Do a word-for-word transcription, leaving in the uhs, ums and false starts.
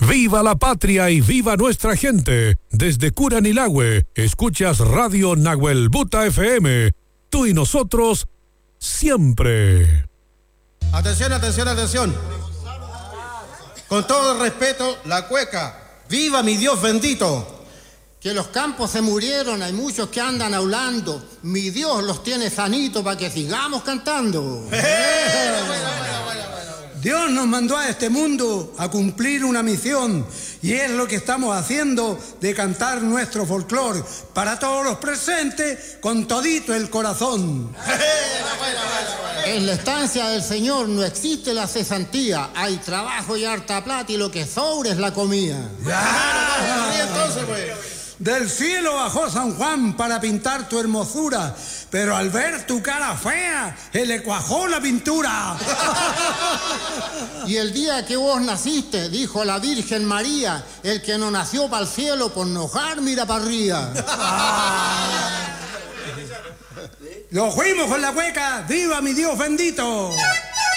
¡Viva la patria y viva nuestra gente! Desde Curanilahue, escuchas Radio Nahuelbuta F M. Tú y nosotros, siempre. Atención, atención, atención. Con todo el respeto, la cueca. ¡Viva mi Dios bendito! Que los campos se murieron, hay muchos que andan hablando. Mi Dios los tiene sanitos para que sigamos cantando. ¡Eh! Dios nos mandó a este mundo a cumplir una misión y es lo que estamos haciendo de cantar nuestro folclore para todos los presentes con todito el corazón. En la estancia del Señor no existe la cesantía, hay trabajo y harta plata y lo que sobra es la comida. ¡Ya! Entonces, pues. Del cielo bajó San Juan para pintar tu hermosura, pero al ver tu cara fea, se le cuajó la pintura. Y el día que vos naciste, dijo la Virgen María, el que no nació para el cielo por enojar mira para arriba. Lo fuimos con la cueca, ¡viva mi Dios bendito!